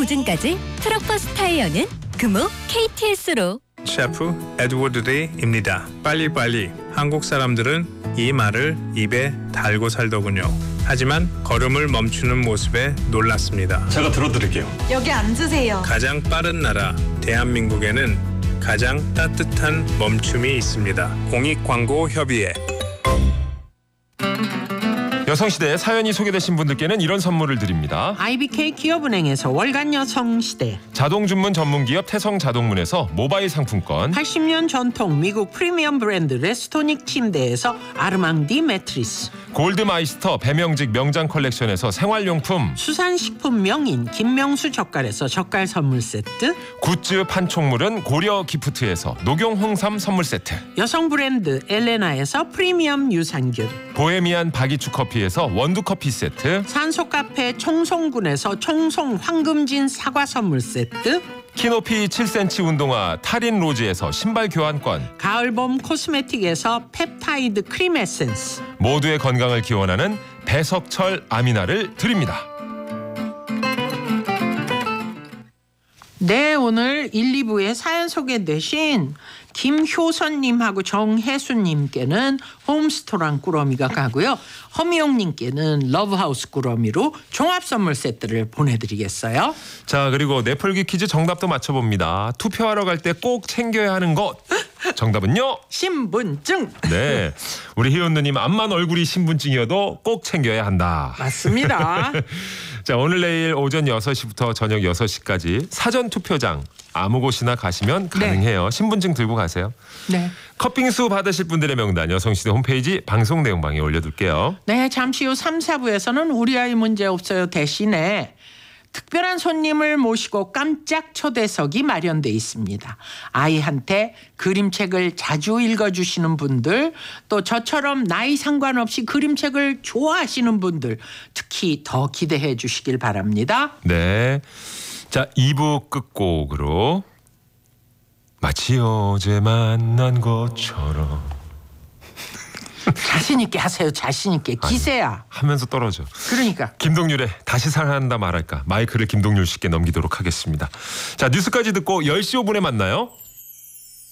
보증까지 트럭버스 타이어는 금호 KTS로. 셰프 에드워드 데이입니다. 빨리빨리. 한국 사람들은 이 말을 입에 달고 살더군요. 하지만 걸음을 멈추는 모습에 놀랐습니다. 제가 들어드릴게요. 여기 앉으세요. 가장 빠른 나라 대한민국에는 가장 따뜻한 멈춤이 있습니다. 공익광고협의회. 여성시대에 사연이 소개되신 분들께는 이런 선물을 드립니다. IBK 기업은행에서 월간 여성시대, 자동 주문 전문기업 태성자동문에서 모바일 상품권, 80년 전통 미국 프리미엄 브랜드 레스토닉 침대에서 아르망디 매트리스, 골드마이스터 배명직 명장 컬렉션에서 생활용품, 수산식품 명인 김명수 젓갈에서 젓갈 선물 세트, 굿즈 판촉물은 고려 기프트에서 녹용 홍삼 선물 세트, 여성 브랜드 엘레나에서 프리미엄 유산균, 보헤미안 바기추 커피에서 원두 커피 세트, 산소 카페 총송군에서 총송 황금진 사과 선물 세트, 키높이 7cm 운동화 타린 로즈에서 신발 교환권, 가을봄 코스메틱에서 펩타이드 크림 에센스, 모두의 건강을 기원하는 배석철 아미나를 드립니다. 네, 오늘 1, 2부에 사연 소개되신 김효선님하고 정혜수님께는 홈스토랑 꾸러미가 가고요. 허미용님께는 러브하우스 꾸러미로 종합선물 세트를 보내드리겠어요. 자, 그리고 내풀기 퀴즈 정답도 맞춰봅니다. 투표하러 갈 때 꼭 챙겨야 하는 것. 정답은요? 신분증. 네, 우리 희연 누님 암만 얼굴이 신분증이어도 꼭 챙겨야 한다. 맞습니다. 자, 오늘 내일 오전 6시부터 저녁 6시까지 사전 투표장 아무 곳이나 가시면 가능해요. 신분증 들고 가세요. 네. 컵빙수 받으실 분들의 명단 여성시대 홈페이지 방송 내용방에 올려둘게요. 네, 잠시 후 3, 4부에서는 우리 아이 문제 없어요 대신에 특별한 손님을 모시고 깜짝 초대석이 마련돼 있습니다. 아이한테 그림책을 자주 읽어주시는 분들, 또 저처럼 나이 상관없이 그림책을 좋아하시는 분들 특히 더 기대해 주시길 바랍니다. 네, 자 2부 끝곡으로 마치 어제 만난 것처럼 자신 있게 하세요. 자신 있게. 기세야. 하면서 떨어져. 그러니까. 김동률의 다시 사랑한다 말할까, 마이크를 김동률 씨께 넘기도록 하겠습니다. 자, 뉴스까지 듣고 10시 5분에 만나요.